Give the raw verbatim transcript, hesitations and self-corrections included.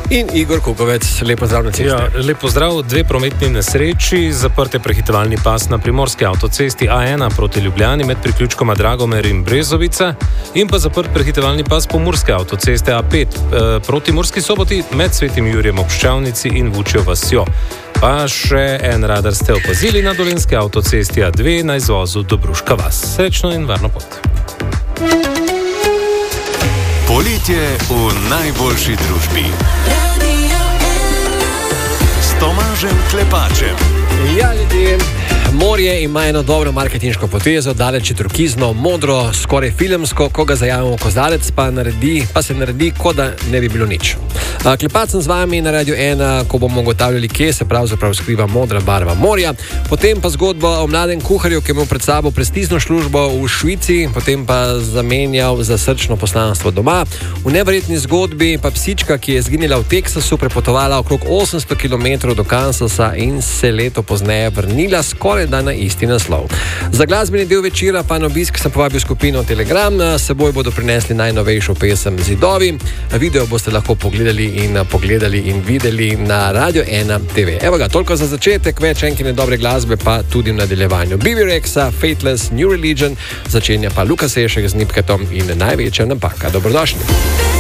In Igor Kukovec, lepo zdrav na cesti. Ja, lepo zdrav, dve prometni nesreči, zaprt je prehitevalni pas na primorski avtocesti A ena proti Ljubljani med priključkoma Dragomer in Brezovica in pa zaprt prehitevalni pas pomurske avtoceste A pet eh, proti Murski Soboti med Svetim Jurjem ob Ščavnici in Vučjo vasjo. Pa še en radar ste opazili na dolenski avtocesti A dve na izvozu Dobruška vas. Srečno in varno pot. Poletje v najboljši družbi. S Tomažem Klepačem. Ja, ljudje, morje ima eno dobro marketinško potezo, daleč je turkizno, modro, skoraj filmsko, ko ga zajamemo v kozarec, pa, naredi, pa se naredi, kot da ne bi bilo nič. Klepač sem z vami na Radiu ena, ko bomo ugotavljali, kje se pravzaprav skriva modra barva morja, potem pa zgodba o mladem kuharju, ki je imel pred sabo prestižno službo v Švici, potem pa zamenjal za srčno poslanstvo doma. V neverjetni zgodbi pa psička, ki je zginila v Teksasu, prepotovala okrog osemsto kilometrov do Kansasa in se leto pozneje vrnila skoraj da na isti naslov. Za glasbeni del večera pa na obisk sem povabil skupino Telegram, s seboj bodo prinesli najnovejšo pesem Zidovi. Video boste lahko pogledali in pogledali in videli na Radio ena T V. Evo ga, toliko za začetek, več enkine dobre glasbe pa tudi v nadaljevanju. B B Rexa, Fateless, New Religion, začenja pa Luka Sešek z Nipketom in Največja napaka. Dobrodošli.